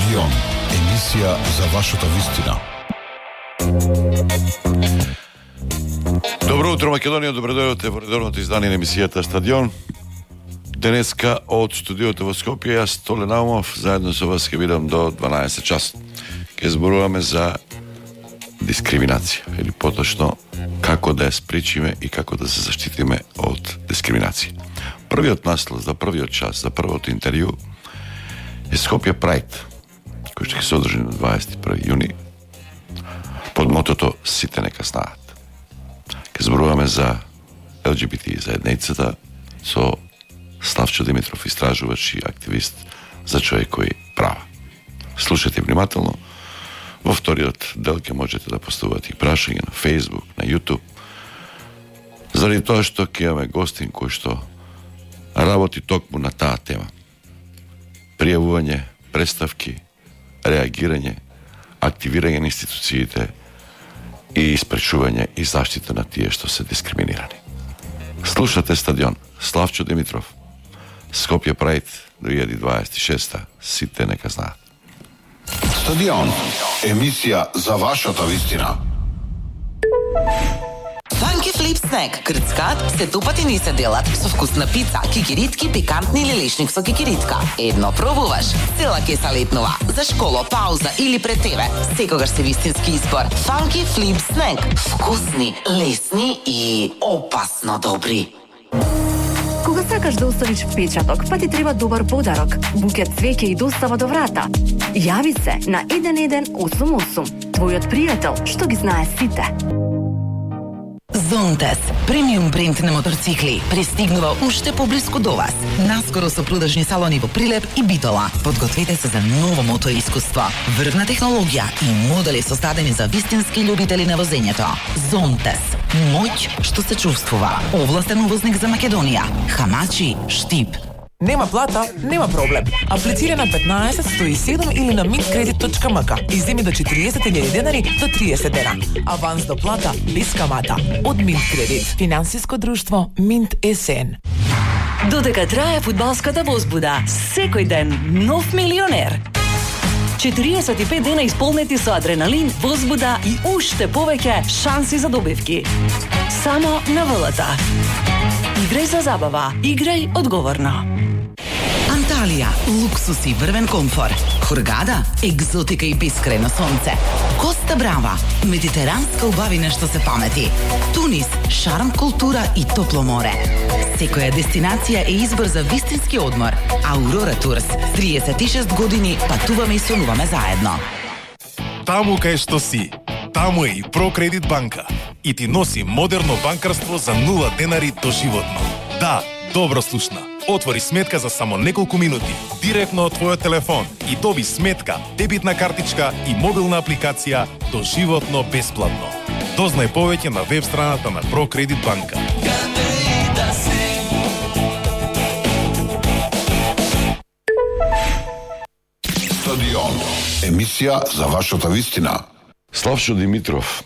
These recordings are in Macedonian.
Стадион, емисија за вашата вистина. Добро утро, Македонија, добредојдовте во редовното издание на емисијата Стадион. Денеска од студиото во Скопје, јас Толе Наумов, заедно со вас ќе бидам до 12 час. Ќе зборуваме за дискриминација, или поточно како да ја спречиме и како да се заштитиме од дискриминација. Првиот наслов за првиот час, за првото интервју е Скопје Прайд, кој ќе се одржи на 21 јуни под мотото "Сите нека знаат". Ќе зборуваме за ЛГБТ заедницата со Славчо Димитров, истражувач и активист за човекови права. Слушайте внимателно. Во вториот дел ќе можете да постувате и прашања на Facebook, на YouTube. Заради тоа што ќе имаме гостин кој што работи токму на таа тема. Пријавување, представки, реагирање, активирање на институциите и испречување и заштита на тие што се дискриминирани. Слушате Стадион. Славчо Димитров. Скопје Прайд 2026. Сите нека знаат. Стадион, емисија за вашата вистина. Funky Flip Snack, крцкат се тупати ни се делат со вкусна пица, кикиритки, пикантни или лешник со кикиритка. Едно пробуваш, цела кеса летнува. За школо, пауза или пред тебе, секогаш се вистински избор. Funky Flip Snack, вкусни, лесни и опасно добри. Кога сакаш да оставиш впечаток, па ти треба добар подарок, букет цвеќе и достава до врата. Јави се на 1188, твојот пријател што ги знае сите. Зонтес, премиум бренд на моторцикли, пристигнува уште поблиску до вас. Наскоро со продажни салони во Прилеп и Битола. Подгответе се за ново мотор искуство. Врвна технологија и модели создадени за вистински љубители на возењето. Зонтес, моќ што се чувствува. Овластен увозник за Македонија. Хамачи, Штип. Нема плата, нема проблем. Аплицира на 15 107 или на mintkredit.mk и земи до 40.000 денари до 30 дена. Аванс до плата без камата. Од Mintkredit. Финансиско друштво Mint СН. Додека трае фудбалската возбуда, секој ден нов милионер. 45 дена исполнети со адреналин, возбуда и уште повеќе шанси за добивки. Само на ВЛТ. Играј за забава, играј одговорно. Анталија, луксус и врвен комфор. Хургада, екзотика и бескрајно сонце. Коста Брава, медитеранска убавина што се памети. Тунис, шарм, култура и топло море. Секоја дестинација е избор за вистински одмор. Аурора Турс, 36 години патуваме и сонуваме заедно. Таму кај што си, таму е и ProCredit банка. И ти носи модерно банкарство за 0 денари доживотно. Да, добро слушна. Отвори сметка за само неколку минути, директно од твојот телефон и доби сметка, дебитна картичка и мобилна апликација доживотно бесплатно. Дознај повеќе на веб страната на ProCredit банка. Стадион, емисија за вашата вистина. Славчо Димитров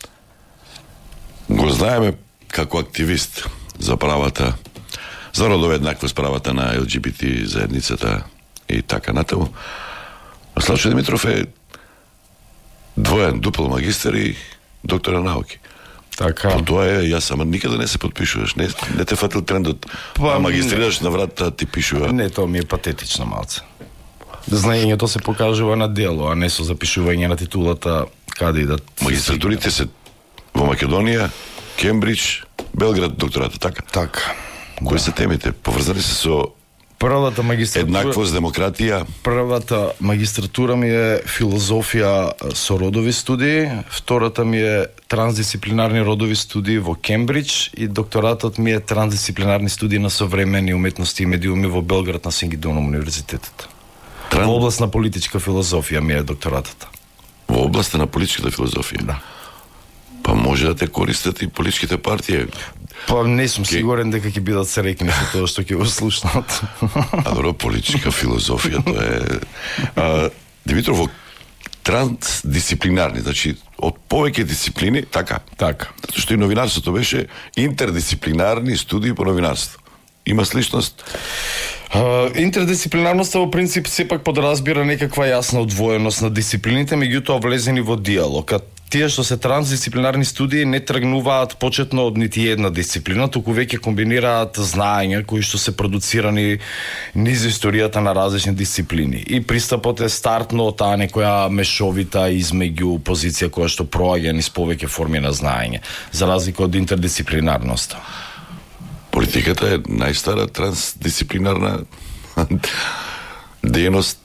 го знаеме како активист за правата, за родова еднаквост, правата на ЛГБТ заедницата и така натаму. Славчо Димитров е двоен, дупл магистар и доктор на науки. Така. По тоа е, јас сама никаде не се подпишуваш, не те фатил трендот, магистрираш на врата, ти пишува. Не, тоа ми е патетично малце. Знаењето се покажува на дело, а не со запишување на титулата каде идат. Магистратурите се во Македонија, Кембридж, Белград, доктората, така? Така. Кои се темите? Поврзани се со првата магистратура, еднаквост, демократија? Првата магистратура ми е филозофија со родови студии, втората ми е трансдисциплинарни родови студии во Кембридж и докторатот ми е трансдисциплинарни студии на современи уметности и медиуми во Белград на Сингидоном универзитетот. Во област на политичка филозофија ми е докторатот. Во областа на политичката филозофија? Да. Па може да те користат и политичките партии. Па не сум сигурен дека ќе бидат среќни со тоа што ќе го слушнат. А добро, политичка филозофија, тоа е... Димитров, трансдисциплинарни, значи од повеќе дисциплини, така? Така. Затоа што и новинарството беше интердисциплинарни студии по новинарство. Има сличност? Интердисциплинарноста во принцип сепак подразбира некаква јасна одвоеност на дисциплините, меѓутоа влезени во диалог. А тие што се трансдисциплинарни студии не тргнуваат почетно од нити една дисциплина, туку веќе комбинираат знаења кои што се продуцирани низ историјата на различни дисциплини. И пристапот е стартно од таа некоја мешовита измеѓу позиција која што проаѓа низ повеќе форми на знаење, за разлика од интердисциплинарноста. Политиката е најстара трансдисциплинарна дејност.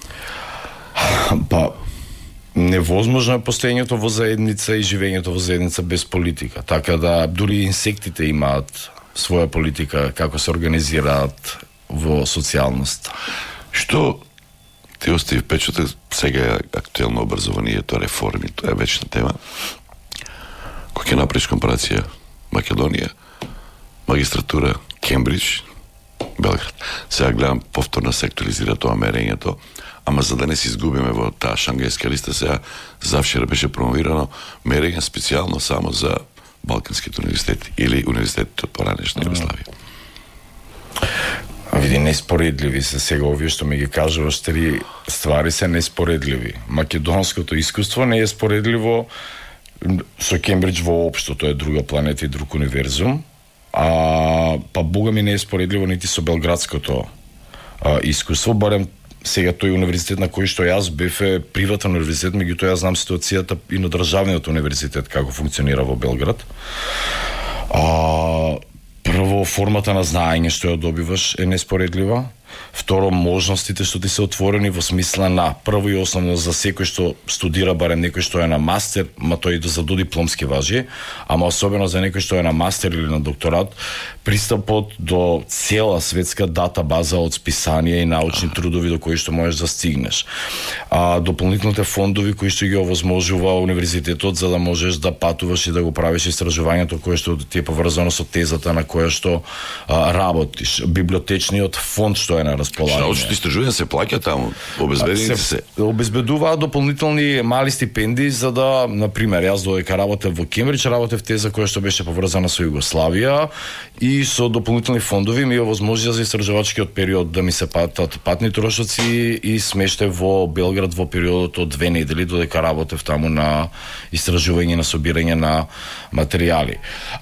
Па, невозможно е постоењето во заедница и живењето во заедница без политика. Така да, дури инсектите имаат своја политика, како се организираат во социјалност. Што ти остави впечаток, сега е актуелно образованието, реформи, тоа е вечна тема. Кој ќе направиш компарација Македонија, магистратура, Кембридж, Белград. Сега гледам повторно секторизира тоа мерењето, ама за да не се изгубиме во таа шангајска листа, сега завчера беше промовирано мерење специјално само за балканските универзитети или универзитетите од поранешна Југославија. Види, неспоредливи се сега овие што ми ги кажуваш, три ствари се неспоредливи. Македонското искуство не е споредливо со Кембридж воопшто, тоа е друга планета и друг универзум. Па бога ми не е споредливо нити со белградското искуство, барем сега тој универзитет на кој што јас бев е приватен универзитет, меѓутоа јас знам ситуацијата и на државниот универзитет како функционира во Белград. Прво, формата на знаење што ја добиваш е неспоредлива. Второ, можностите што ти се отворени во смисла на прво и основно за секој што студира, барем некој што е на мастер, ма тој за додипломски важи, ама особено за некој што е на мастер или на докторат, пристапот до цела светска дата база од списанија и научни трудови до кои што можеш да стигнеш. Дополнителните фондови кои што ги овозможува универзитетот за да можеш да патуваш и да го правиш истражувањето кое што ти е поврзано со тезата на која што работиш. Библиотечниот фонд што е на располагање. Научните истражувања се плаќа таму, обезбедени се. Обезбедуваат дополнителни мали стипендии за да, например, јас додека работев во Кембридж, работев теза која што беше поврзана со Југославија и со дополнителни фондови ми овозможија за истражувачкиот период да ми се платат патни трошоци и смештев во Белград во периодот од 2 недели додека работев таму на истражување, на собирање на материјали.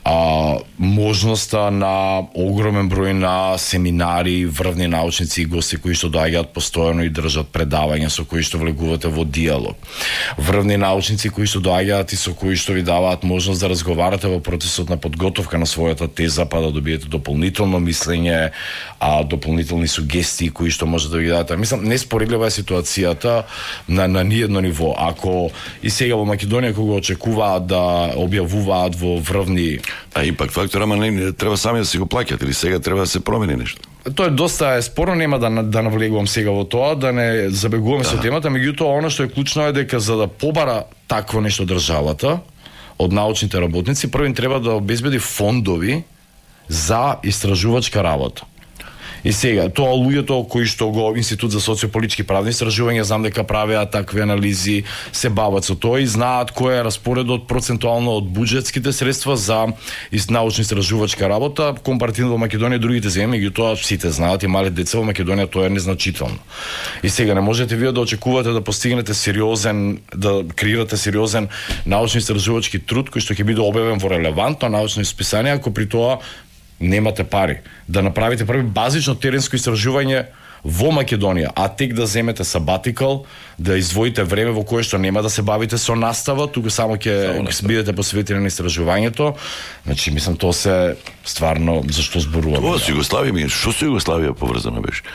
Можноста на огромен број на семинари, врвни научници и гости кои што доаѓаат постојано и држат предавања со кои што влегувате во диалог. Врвни научници кои што доаѓаат и со кои што ви даваат можност да разговарате во процесот на подготовка на својата теза, па да добиете дополнително мислење, дополнителни сугестии кои што може да ви дадете. Мислам, неспоредлива е ситуацијата на ниедно ниво. Ако и сега во Македонија кога очекуваат да објавуваат во врвни... Импакт фактор, ама не треба сами да си го плаќат или сега треба да се промени нешто? Тоа е доста спорно, нема да навлегувам сега во тоа, да не забегуваме со темата, меѓутоа она што е клучно е дека за да побара такво нешто државата од научните работници, прво им треба да обезбеди фондови за истражувачка работа. И сега, тоа луѓето кои што го Институт за социополитички правни истражувања, знам дека правеа такви анализи, се бават со тоа и знаат кој е распоредот процентуално од буџетските средства за научно истражувачка работа, компаративно во Македонија и другите земји, меѓутоа сите знаат и мали деца во Македонија тоа е незначително. И сега не можете вие да очекувате да постигнете сериозен, да креирате сериозен научно истражувачки труд кој што ќе биде објавен во релевантно научно исписание, ако при тоа немате пари да направите први базично теренско истражување во Македонија, а тек да земете сабатикал, да издвоите време во кое што нема да се бавите со настава, туку само ќе бидете посветени на истражувањето. Значи, мислам, тоа се стварно зашто зборуваме. Тоа со Југославија, што со Југославија поврзано беше?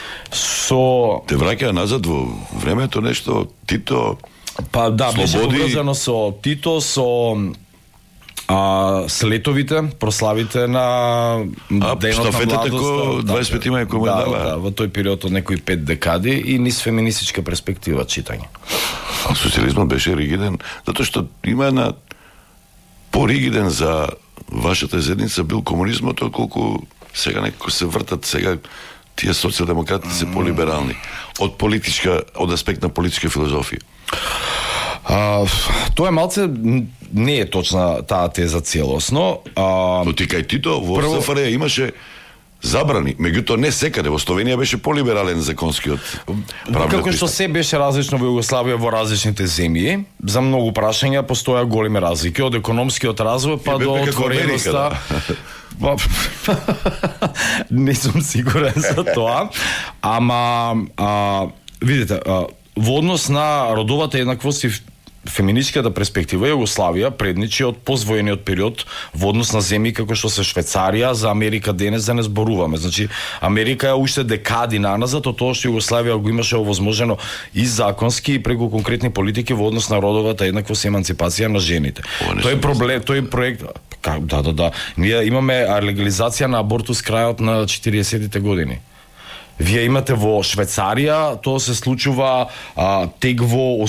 Те враќа назад во времето нешто, Тито, па да, беше поврзано со Тито, со слетовите, прославите на денот на младост. 25 мај кој му дава. Да, во тој период од некои 5 декади и низ феминистичка перспектива читање. Социализмот беше ригиден, затоа што има една поригиден за вашата заедница бил комунизмот, колку сега некако се вртат сега тие социјалдемократите се полиберални од аспект на политичка филозофија. Тоа е малце не е точна таа теза целосно. Но ти кај Тито во СФР имаше забрани, меѓутоа не секаде. Во Словенија беше полиберален законскиот правен Како што пристап. се беше различно во Југославија во различните земји, за многу прашања постоја големи разлики од економскиот развој па до бе како отвореноста. Америка, Ба, не сум сигурен за тоа, ама видите, во однос на родовата еднаквост и феминичката перспектива Југославија предничи од позвоениот период во однос на земји како што се Швајцарија, за Америка денес да не зборуваме. Значи Америка е уште декади наназад од тоа што Југославија го имаше овозможено и законски и преку конкретни политики во однос на родовата еднаквост и еманципација на жените. Тој проблем, тој проект да. Ние имаме легализација на абортус крајот на 40-тите години. Вие имате во Швајцарија, тоа се случува тек во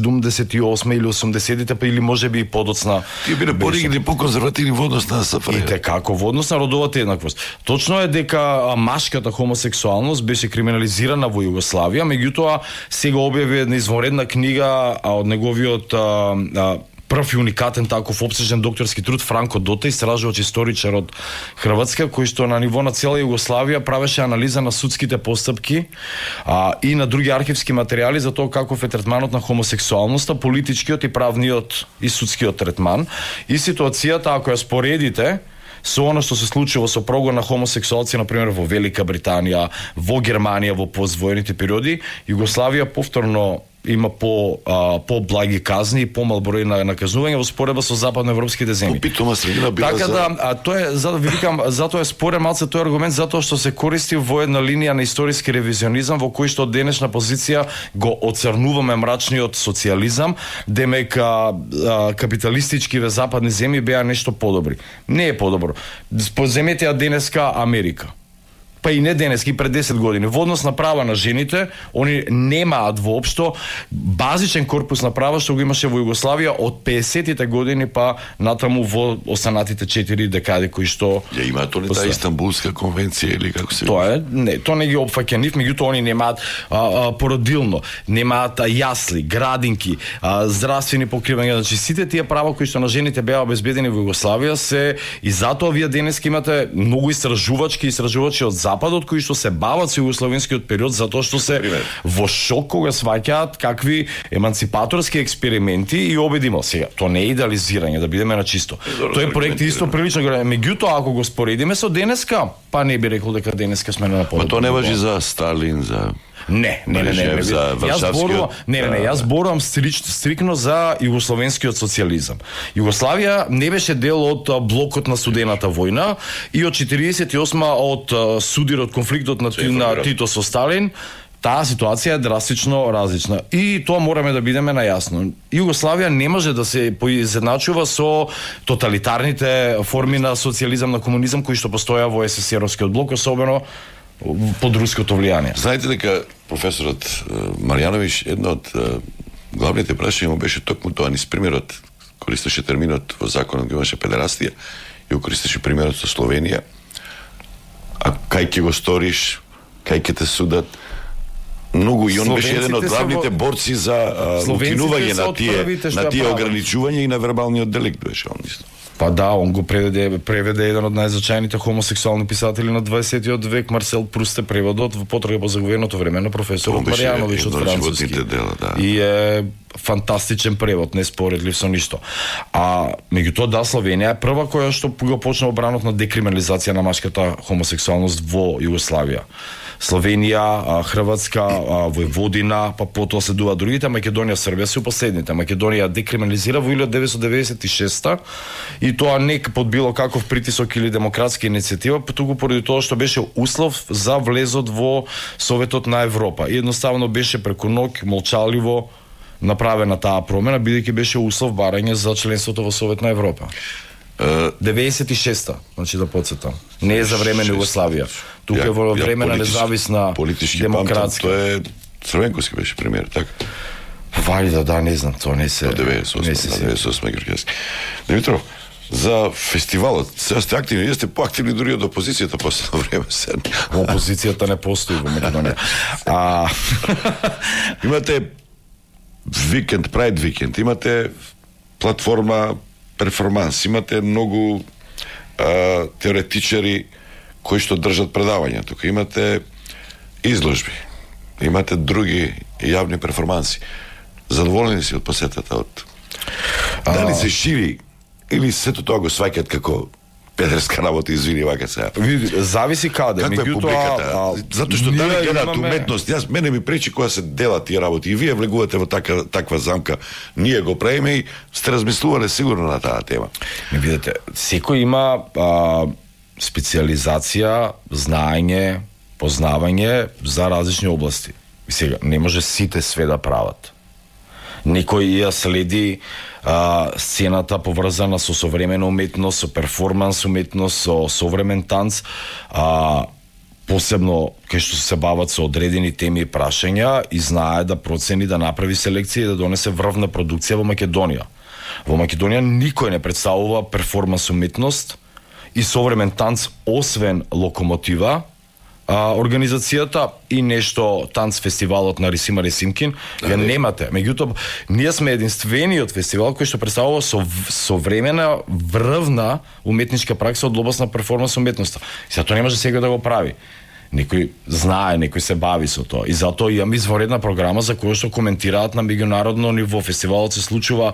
78 или 80-тите, па или можеби и подоцна. Тие биле поригни, поконзервативни во однос на СФР. И како во однос на родовата еднаквост. Точно е дека машката хомосексуалност беше криминализирана во Југославија, меѓутоа сега објави една извонредна книга од неговиот прв и уникатен таков опсежен докторски труд Франко Дота, истражувач историчар од Хрватска, кој што на ниво на цела Југославија правеше анализа на судските постапки и на други архивски материјали за тоа каков е третманот на хомосексуалноста, политичкиот и правниот и судскиот третман. И ситуацијата, ако ја споредите со она што се случува со прогон на хомосексуалци, например, во Велика Британија, во Германија, во позвоените периоди, Југославија повторно има по-благи казни и помал број на наказување во споредба со западноевропските земји. Попитома средина била така да, тоа е, за да ви викам, затоа е спорен малце тој аргумент, затоа што се користи во една линија на историски ревизионизам во кој што од денешна позиција го оцрнуваме мрачниот социјализам, демек капиталистичкиве западни земји беа нешто подобри. Не е подобро. Земете ја денеска Америка. Па и не денески, пред 10 години. Во однос на права на жените, они немаат воопшто базичен корпус на права што го имаше во Југославија од 50-тите години па натаму во останатите 4 декади кои што ја имаат они таа Истанбулска конвенција или како се. Тоа е, тоа не ги опфаќа нив, меѓутоа они немаат породилно, немаат јасли, градинки, здравствени покривања, значи сите тие права кои што на жените беа обезбедени во Југославија се и затоа вие денеска имате многу истражувачи од Западот кои што се бават со југословенскиот период затоа што се во шок кога сваќаат какви еманципаторски експерименти и обидимо. Сега, тоа не е идеализирање, да бидеме на чисто. Тој проект исто прилично голем. Меѓутоа, ако го споредиме со денеска, па не би рекол дека денеска сме на подобро. Па тоа не важи за Сталин, за Не. Јас зборувам стрикно за југословенскиот социјализам. Југославија не беше дел од блокот на студената војна и од 48 од судирот конфликтот на Тито со Сталин. Таа ситуација е драстично различна. И тоа мораме да бидеме најасно. Југославија не може да се поизедначува со тоталитарните форми на социјализам, на комунизам кои што постоја во СССРовскиот блок, особено под руското влијание. Знаете дека професорот Марјановиќ едно од главните прашања му беше токму тоа, низ примерот, користеше терминот во законот, го имаше педерастија, и го користеше примерот со Словенија. А кај ќе го сториш, кај ќе те судат? Многу и он беше еден од главните борци за укинување на тие ограничувања и на вербалниот деликт беше он исто. Па да, он го преведе еден од најзначајните хомосексуални писатели на 20-тиот век, Марсел Прусте, преводот во потрага по заговореното време на професорот Марјановиќ од француски. И е фантастичен превод, не споредлив со ништо. Меѓутоа да, Словенија е прва која што го почна обранот на декриминализација на машката хомосексуалност во Југославија. Словенија, Хрватска, Војводина, па потоа следуваат другите, Македонија, Србија се последните. Македонија декриминализира во 1996 и тоа не под било каков притисок или демократска иницијатива, туку поради тоа што беше услов за влезот во Советот на Европа. И едноставно беше преку ноќ молчаливо направена таа промена, бидејќи беше услов барање за членството во Совет на Европа. 96-та, значи да подсетам. Не е за време на Југославија. Тука е во време на независна демократска. Тоа е Црвенковски беше премиер, така? Вали да, не знам, тоа не се. 98 Георгиевски. Димитров, за фестивалот, сега сте активни, вие сте поактивни дури од опозицијата последно време се. Опозицијата не постои во Македонија. Имате викенд, Прайд викенд, имате платформа перформанс, имате многу теоретичари кои што држат предавања. Тука имате изложби, имате други јавни перформанси. Задоволени си од посетата од... Дали се шири или сето тоа го сваќат како педерска работа, извини, вака сега. Зависи каде. Каква е публиката? Затоа што дали гледаат уметност, мене ми пречи кога се делат тие работи. И вие влегувате во таква замка. Ние го правиме и сте размислувале сигурно на таа тема. Видете, секој има специализација, знаење, познавање за различни области. И сега, не може сите све да прават. Некој ја следи сцената поврзана со современа уметност, со перформанс уметност, со современ танц, посебно кај што се бават со одредени теми и прашања и знае да процени, да направи селекција и да донесе врвна продукција во Македонија. Во Македонија никој не представува перформанс уметност и современ танц освен Локомотива, организацијата и нешто танц фестивалот на Рисима Ресимкин, ја немате. Меѓутоа, ние сме единствениот фестивал кој што представува современа врвна уметничка пракса од област на перформанс уметноста. Сега тоа не може сега да го прави. Некој знае, некој се бави со тоа. И затоа имаме извонредна програма за која што коментираат на меѓународно ниво. Фестивалот се случува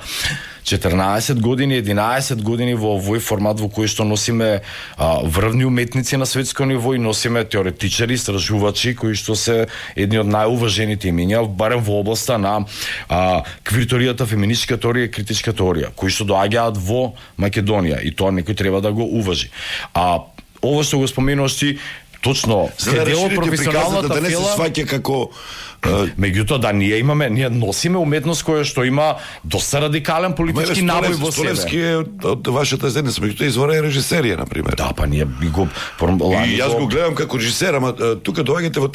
14 години, 11 години во овој формат во кој што носиме врвни уметници на светско ниво и носиме теоретичари, истражувачи кои што се едни од најуважените имиња, барем во областа на квир теоријата, феминистичка теорија и критичка теорија, кои што доаѓаат во Македонија и тоа некој треба да го уважи. Ово што го споменуваш ти, точно, за да дел од професионалната да не се сваќа како меѓутоа да ние носиме уметност која што има доста радикален политички набој во себе. Столевски е од вашата заедница, меѓутоа извонреден режисерија на пример. Да, па ние го и јас го гледам како режисер, ама тука доаѓате во